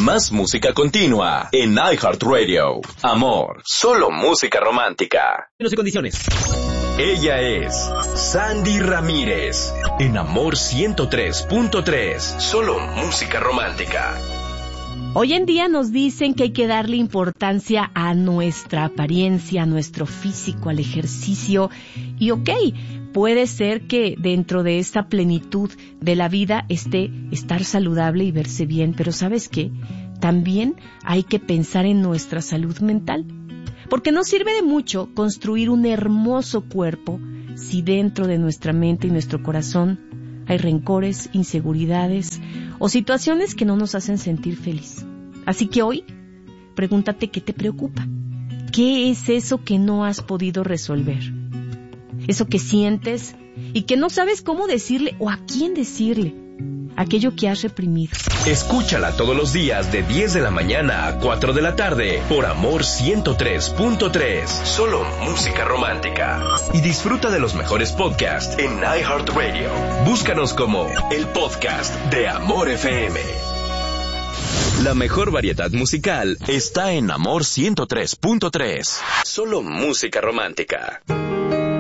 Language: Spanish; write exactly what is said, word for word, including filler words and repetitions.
Más música continua en iHeartRadio. Amor, solo música romántica. Términos y condiciones. Ella es Sandy Ramírez. En Amor ciento tres punto tres. Solo música romántica. Hoy en día nos dicen que hay que darle importancia a nuestra apariencia, a nuestro físico, al ejercicio. Y ok, puede ser que dentro de esta plenitud de la vida esté estar saludable y verse bien, pero ¿sabes qué? También hay que pensar en nuestra salud mental. Porque no sirve de mucho construir un hermoso cuerpo si dentro de nuestra mente y nuestro corazón hay rencores, inseguridades o situaciones que no nos hacen sentir feliz. Así que hoy, pregúntate qué te preocupa. ¿Qué es eso que no has podido resolver? Eso que sientes y que no sabes cómo decirle o a quién decirle. Aquello que has reprimido. Escúchala todos los días de diez de la mañana a cuatro de la tarde por Amor ciento tres punto tres. Solo música romántica. Y disfruta de los mejores podcasts en iHeartRadio. Búscanos como el podcast de Amor F M. La mejor variedad musical está en Amor ciento tres punto tres. Solo música romántica.